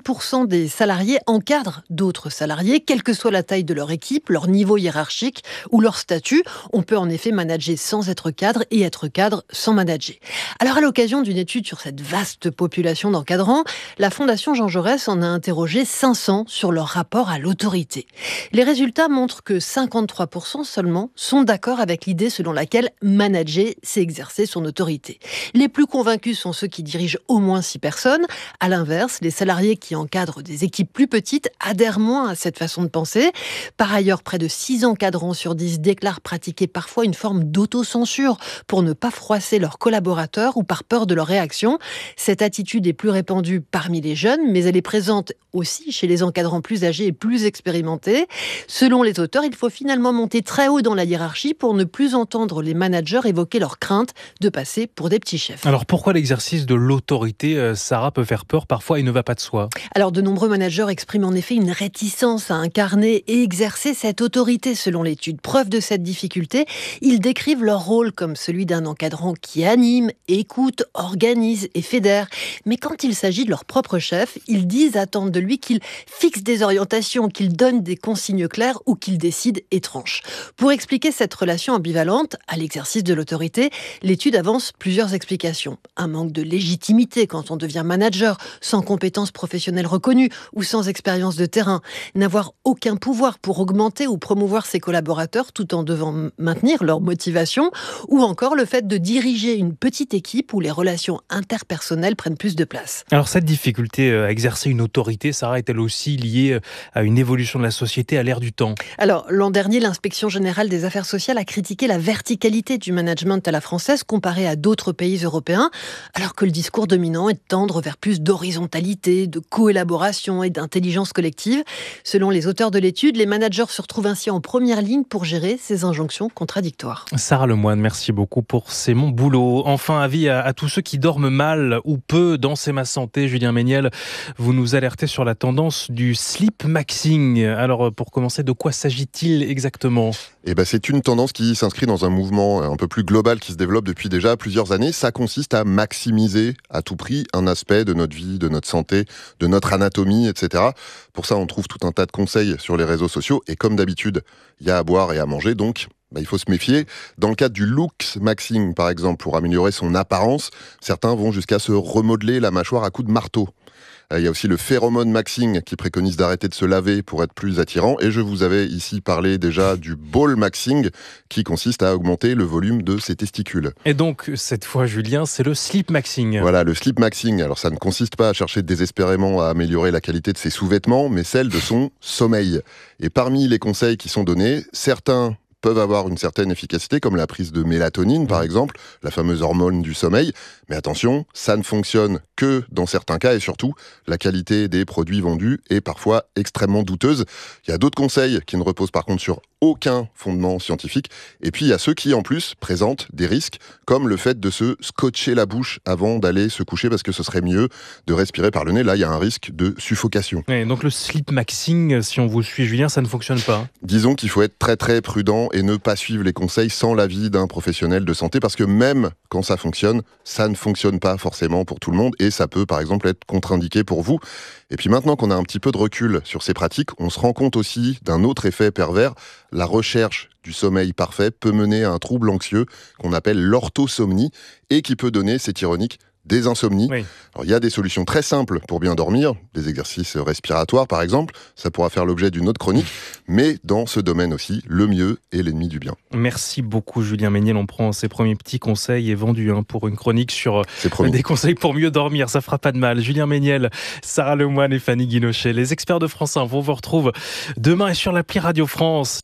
60% des salariés encadrent d'autres salariés, quelle que soit la taille de leur équipe, leur niveau hiérarchique ou leur statut. On peut en effet manager sans être cadre et être cadre sans manager. Alors à l'occasion d'une étude sur cette vaste population d'encadrants, la Fondation Jean Jaurès en a interrogé 500 sur leur rapport à l'autorité. Les résultats montrent que 53% seulement sont d'accord avec l'idée selon laquelle manager, c'est exercer son autorité. Les plus convaincus sont ceux qui dirigent au moins 6 personnes. À l'inverse, les salariés qui encadrent des équipes plus petites adhèrent moins à cette façon de penser. Par ailleurs, près de 6 encadrants sur 10 déclarent pratiquer parfois une forme d'autocensure pour ne pas froisser leurs collaborateurs ou par peur de leur réaction. Cette attitude est plus répandue parmi les jeunes, mais elle est présente aussi chez les encadrants plus âgés et plus expérimentés. Selon les auteurs, il faut finalement monter très haut dans la hiérarchie pour ne plus entendre les managers évoquer leur crainte de passer pour des petits chefs. Alors pourquoi l'exercice de l'autorité, Sarah, peut faire peur parfois et ne va pas de soi ? Alors de nombreux managers expriment en effet une réticence à incarner et exercer cette autorité selon l'étude. Preuve de cette difficulté, ils décrivent leur rôle comme celui d'un encadrant qui anime, écoute, organise et fédère. Mais quand il s'agit de leur propre chef, ils disent attendre de lui qu'il fixe des orientations, qu'il donne des consignes claires ou qu'il décide et tranche. Pour expliquer cette relation ambivalente à l'exercice de l'autorité, l'étude avance plusieurs explications. Un manque de légitimité quand on devient manager, sans compétences professionnelles reconnues ou sans expérience de terrain. N'avoir aucun pouvoir pour augmenter ou promouvoir ses collaborateurs tout en devant maintenir leur motivation. Ou encore le fait de diriger une petite équipe où les relations interpersonnelles prennent plus de place. Alors cette difficulté à exercer une autorité, Sarah, est-elle aussi liée à une évolution de la société à l'ère du temps ? Alors, l'an dernier, l'Inspection générale des affaires sociales a critiqué la verticalité du management à la française comparée à d'autres pays européens, alors que le discours dominant est de tendre vers plus d'horizontalité, de coélaboration et d'intelligence collective. Selon les auteurs de l'étude, les managers se retrouvent ainsi en première ligne pour gérer ces injonctions contradictoires. Sarah Lemoine, merci beaucoup pour C'est mon boulot. Enfin, avis à tous ceux qui dorment mal ou peu dans C'est ma santé. Julien Méniel, vous nous alertez sur la tendance du sleep-maxing. Alors, pour commencer, de quoi s'agit-il exactement ? C'est une tendance qui s'inscrit dans un mouvement un peu plus global qui se développe depuis déjà plusieurs années. Ça consiste à maximiser à tout prix un aspect de notre vie, de notre santé, de notre anatomie, etc. Pour ça, on trouve tout un tas de conseils sur les réseaux sociaux. Et comme d'habitude, il y a à boire et à manger, donc il faut se méfier. Dans le cadre du looks maxing, par exemple, pour améliorer son apparence, certains vont jusqu'à se remodeler la mâchoire à coups de marteau. Il y a aussi le phéromone maxing qui préconise d'arrêter de se laver pour être plus attirant. Et je vous avais ici parlé déjà du ball maxing qui consiste à augmenter le volume de ses testicules. Et donc, cette fois, Julien, c'est le sleep maxing. Voilà, le sleep maxing. Alors, ça ne consiste pas à chercher désespérément à améliorer la qualité de ses sous-vêtements, mais celle de son sommeil. Et parmi les conseils qui sont donnés, certains peuvent avoir une certaine efficacité, comme la prise de mélatonine, par exemple, la fameuse hormone du sommeil. Mais attention, ça ne fonctionne que dans certains cas, et surtout, la qualité des produits vendus est parfois extrêmement douteuse. Il y a d'autres conseils qui ne reposent par contre sur aucun fondement scientifique. Et puis, il y a ceux qui, en plus, présentent des risques, comme le fait de se scotcher la bouche avant d'aller se coucher, parce que ce serait mieux de respirer par le nez. Là, il y a un risque de suffocation. Et donc, le sleep maxing, si on vous suit, Julien, ça ne fonctionne pas. Disons qu'il faut être très, très prudent et ne pas suivre les conseils sans l'avis d'un professionnel de santé, parce que même quand ça ne fonctionne pas forcément pour tout le monde, et ça peut, par exemple, être contre-indiqué pour vous. Et puis maintenant qu'on a un petit peu de recul sur ces pratiques, on se rend compte aussi d'un autre effet pervers. La recherche du sommeil parfait peut mener à un trouble anxieux qu'on appelle l'orthosomnie et qui peut donner, c'est ironique, des insomnies. Oui. Alors, il y a des solutions très simples pour bien dormir, des exercices respiratoires par exemple, ça pourra faire l'objet d'une autre chronique, mais dans ce domaine aussi, le mieux est l'ennemi du bien. Merci beaucoup Julien Méniel, on prend ses premiers petits conseils et vendus pour une chronique sur des conseils pour mieux dormir, ça fera pas de mal. Julien Méniel, Sarah Lemoine et Fanny Guinochet, les experts de France 1, on vous retrouve demain et sur l'appli Radio France.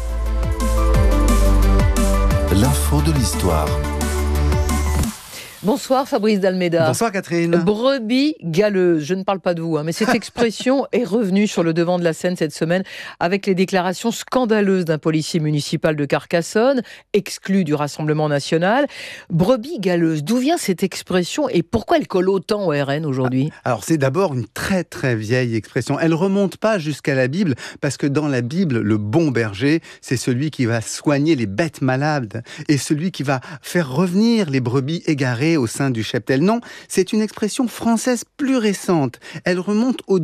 L'info de l'histoire. Bonsoir Fabrice Dalméda. Bonsoir Catherine. Brebis galeuse, je ne parle pas de vous, mais cette expression est revenue sur le devant de la scène cette semaine avec les déclarations scandaleuses d'un policier municipal de Carcassonne, exclu du Rassemblement national. Brebis galeuse, d'où vient cette expression et pourquoi elle colle autant au RN aujourd'hui ? Alors c'est d'abord une très très vieille expression. Elle remonte pas jusqu'à la Bible, parce que dans la Bible, le bon berger, c'est celui qui va soigner les bêtes malades et celui qui va faire revenir les brebis égarées au sein du cheptel. Non, c'est une expression française plus récente. Elle remonte au